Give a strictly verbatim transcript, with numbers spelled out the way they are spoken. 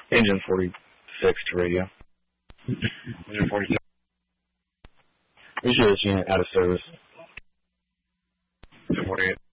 Engine forty-six to radio. Engine forty-six. Usually this unit out of service. Engine forty-eight.